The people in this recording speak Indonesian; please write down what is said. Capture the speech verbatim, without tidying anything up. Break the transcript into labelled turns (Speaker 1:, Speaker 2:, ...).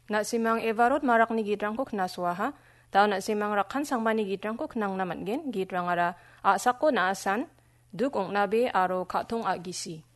Speaker 1: Na simang evarot marak ni gidrang ko knaswaha, tao na simang rakhan sang mani gidrang ko knang naman gen, gidrang ara asako na asan, duk ong nabe aro katong agisi.